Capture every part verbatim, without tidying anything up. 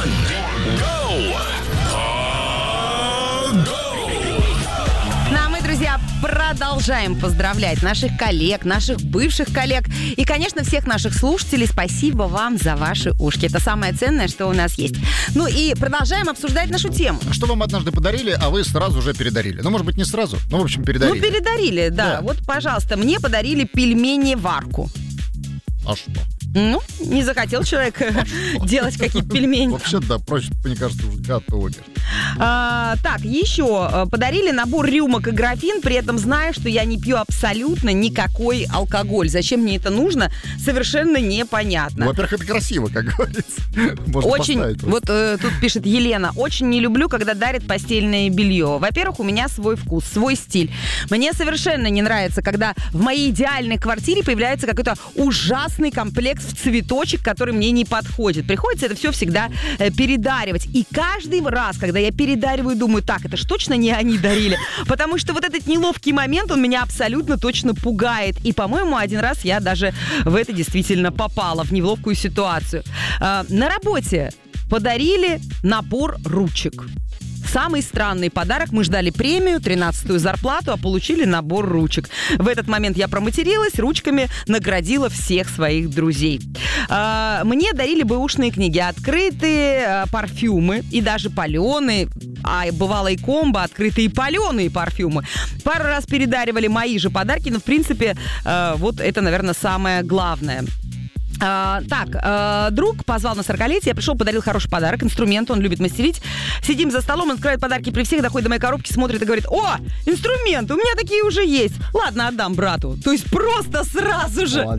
Ну а мы, друзья, продолжаем поздравлять наших коллег, наших бывших коллег и, конечно, всех наших слушателей. Спасибо вам за ваши ушки. Это самое ценное, что у нас есть. Ну и продолжаем обсуждать нашу тему. Что вам однажды подарили, а вы сразу же передарили? Ну, может быть, не сразу, но, в общем, передарили. Ну, передарили, да. да. Вот, пожалуйста, мне подарили пельмени-варку. А что? Ну, не захотел человек делать какие-то пельмени. Вообще, да, проще, мне кажется, уже готовы. А, так, еще подарили набор рюмок и графин, при этом зная, что я не пью абсолютно никакой алкоголь. Зачем мне это нужно, совершенно непонятно. Ну, во-первых, это красиво, как говорится. Можно очень, вот э, тут пишет Елена, очень не люблю, когда дарят постельное белье. Во-первых, у меня свой вкус, свой стиль. Мне совершенно не нравится, когда в моей идеальной квартире появляется какой-то ужасный комплект в цветочек, который мне не подходит. Приходится это все всегда э, передаривать. И каждый раз, когда я передариваю, думаю, так, это ж точно не они дарили. Потому что вот этот неловкий момент, он меня абсолютно точно пугает. И, по-моему, один раз я даже в это действительно попала, в неловкую ситуацию. Э, на работе подарили набор ручек. Самый странный подарок. Мы ждали премию, тринадцатую зарплату, а получили набор ручек. В этот момент я проматерилась, ручками наградила всех своих друзей. А, мне дарили бэушные книги, открытые а, парфюмы и даже паленые, а бывало и комбо, открытые паленые парфюмы. Пару раз передаривали мои же подарки, но, в принципе, а, вот это, наверное, самое главное. А, так, а, друг позвал на сорокалетие, я пришел, подарил хороший подарок, инструмент, он любит мастерить. Сидим за столом, он открывает подарки при всех, доходит до моей коробки, смотрит и говорит: о, инструмент, у меня такие уже есть. Ладно, отдам брату. То есть просто сразу же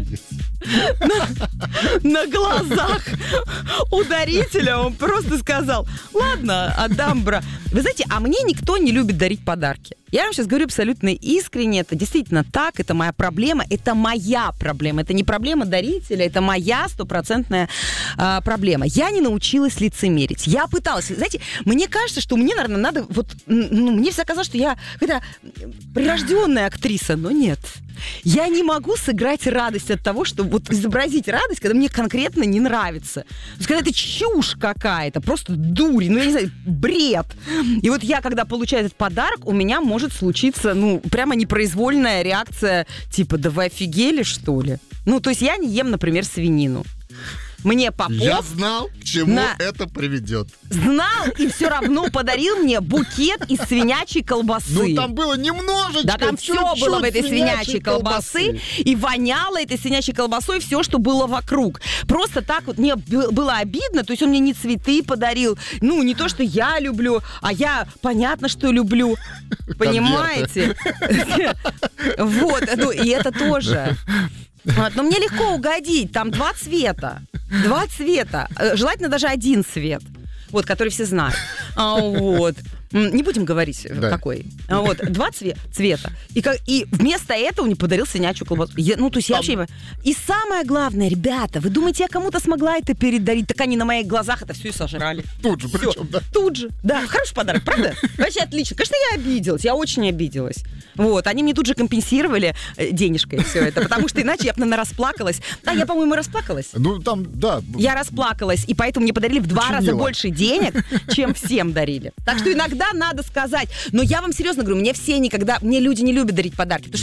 на, на глазах у дарителя он просто сказал: ладно, отдам брату. Вы знаете, а мне никто не любит дарить подарки. Я вам сейчас говорю абсолютно искренне, это действительно так, это моя проблема, это моя проблема, это не проблема дарителя, это моя стопроцентная э, проблема. Я не научилась лицемерить, я пыталась, знаете, мне кажется, что мне, наверное, надо, вот, ну, мне всегда казалось, что я какая-то прирожденная актриса, но нет. Я не могу сыграть радость от того, что вот изобразить радость, когда мне конкретно не нравится. То есть, когда это чушь какая-то, просто дурь, ну, я не знаю, бред. И вот я, когда получаю этот подарок, у меня может случиться, ну, прямо непроизвольная реакция, типа, да вы офигели, что ли? Ну, то есть я не ем, например, свинину. Мне Попов... Я знал, к чему на... это приведет. Знал и все равно подарил мне букет из свинячьей колбасы. Ну, там было немножечко. Да, там все было в этой свинячьей колбасы. колбасы. И воняло этой свинячьей колбасой все, что было вокруг. Просто так вот мне было обидно. То есть он мне не цветы подарил. Ну, не то, что я люблю, а я понятно, что люблю. Понимаете? Вот, ну и это тоже... Вот, но мне легко угодить, там два цвета, два цвета, желательно даже один цвет, вот, который все знают, а, вот. Не будем говорить, да. Какой. Вот, два цве- цвета. И, как, и вместо этого мне подарил свинячью колбасу. Я, ну, то есть я вообще... И самое главное, ребята, вы думаете, я кому-то смогла это передарить? Так они на моих глазах это все и сожрали. Тут же, причем, да? Тут же, да. Хороший подарок, правда? Вообще отлично. Конечно, я обиделась, я очень обиделась. Вот, они мне тут же компенсировали денежкой все это, потому что иначе я бы, наверное, расплакалась. Да, я, по-моему, расплакалась. Ну, там, да. Я расплакалась, и поэтому мне подарили в два Очень раза мило. больше денег, чем всем дарили. Так что иногда надо сказать. Но я вам серьезно говорю, мне все никогда, мне люди не любят дарить подарки.